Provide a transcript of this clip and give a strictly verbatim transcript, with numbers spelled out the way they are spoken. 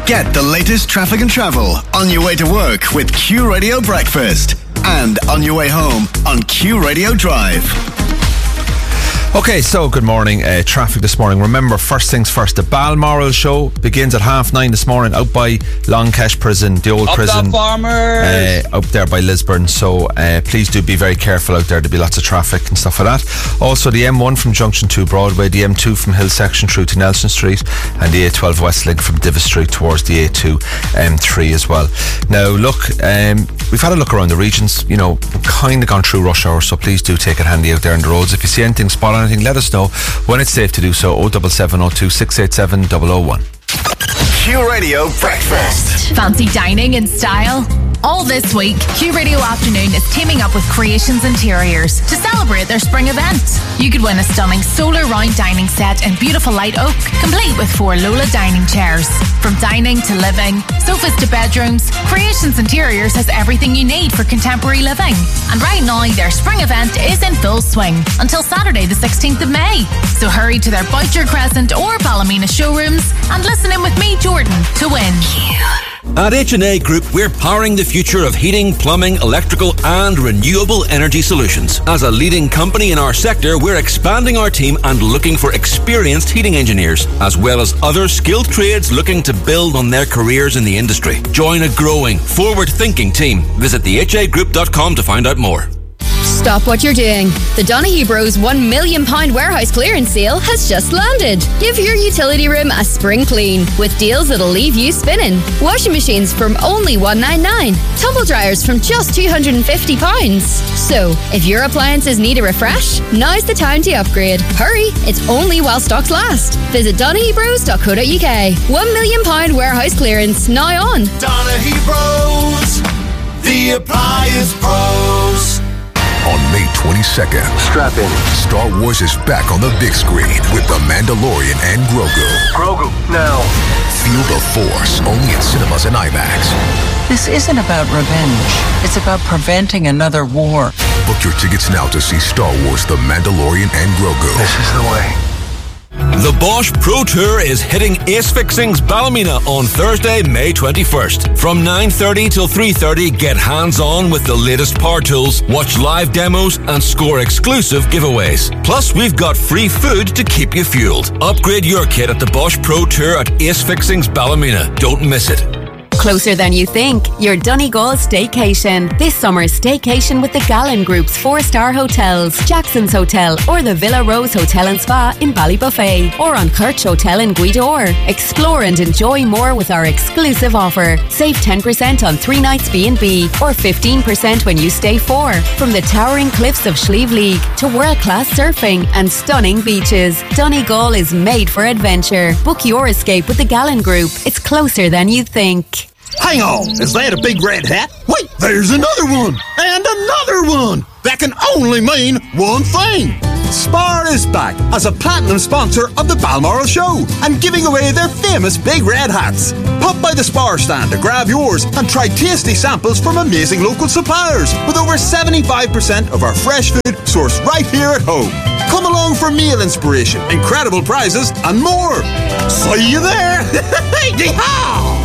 Get the latest traffic and travel on your way to work with Q Radio Breakfast and on your way home on Q Radio Drive. Okay, so good morning. Uh, traffic this morning. Remember, first things first, the Balmoral show begins at half nine this morning out by Longcash Prison, the old up prison. Up farmers! Uh, up there by Lisburn. So uh, please do be very careful out there. There'll be lots of traffic and stuff like that. Also, the M one from Junction two Broadway, the M two from Hill section through to Nelson Street, and the A twelve Westlink from Divis Street towards the A two M three as well. Now, look, um, we've had a look around the regions. You know, we've kind of gone through rush hour, so please do take it handy out there on the roads. If you see anything, spot on anything, let us know when it's safe to do so. oh seven seven oh two six eight seven oh oh one. Q Radio Breakfast. Fancy dining in style? All this week, Q Radio Afternoon is teaming up with Creations Interiors to celebrate their spring event. You could win a stunning solar round dining set in beautiful light oak, complete with four Lola dining chairs. From dining to living, sofas to bedrooms, Creations Interiors has everything you need for contemporary living. And right now, their spring event is in full swing until Saturday the sixteenth of May. So hurry to their Boucher Crescent or Ballymena showrooms and listen in with me, Jordan, to win. At H and A Group, we're powering the future of heating, plumbing, electrical and renewable energy solutions. As a leading company in our sector, we're expanding our team and looking for experienced heating engineers, as well as other skilled trades looking to build on their careers in the industry. Join a growing, forward-thinking team. Visit the h a group dot com to find out more. Stop what you're doing. The Donaghy Bros one million pound warehouse clearance sale has just landed. Give your utility room a spring clean with deals that'll leave you spinning. Washing machines from only one hundred ninety-nine pounds. Tumble dryers from just two hundred fifty pounds. So, if your appliances need a refresh, now's the time to upgrade. Hurry, it's only while stocks last. Visit donaghy bros dot co dot u k. one million pound warehouse clearance now on. Donaghy Bros, the appliance pros. On May twenty-second, strap in. Star Wars is back on the big screen with The Mandalorian and Grogu. Grogu, now. Feel the Force, only in cinemas and IMAX. This isn't about revenge. It's about preventing another war. Book your tickets now to see Star Wars The Mandalorian and Grogu. This is the way. The Bosch Pro Tour is hitting Ace Fixings Ballymena on Thursday, May twenty-first. From nine thirty till three thirty, get hands-on with the latest power tools, watch live demos and score exclusive giveaways. Plus, we've got free food to keep you fueled. Upgrade your kit at the Bosch Pro Tour at Ace Fixings Ballymena. Don't miss it. Closer than you think, your Donegal staycation. This summer's staycation with the Gallen Group's four-star hotels, Jackson's Hotel or the Villa Rose Hotel and Spa in Ballybuffet or on Kirch Hotel in Guidor. Explore and enjoy more with our exclusive offer. Save ten percent on three nights B and B or fifteen percent when you stay four. From the towering cliffs of Slieve League to world-class surfing and stunning beaches, Donegal is made for adventure. Book your escape with the Gallen Group. It's closer than you think. Hang on, is that a big red hat? Wait, there's another one! And another one! That can only mean one thing! Spar is back as a platinum sponsor of the Balmoral Show and giving away their famous big red hats. Pop by the Spar stand to grab yours and try tasty samples from amazing local suppliers with over seventy-five percent of our fresh food sourced right here at home. Come along for meal inspiration, incredible prizes and more. See you there! Yeehaw!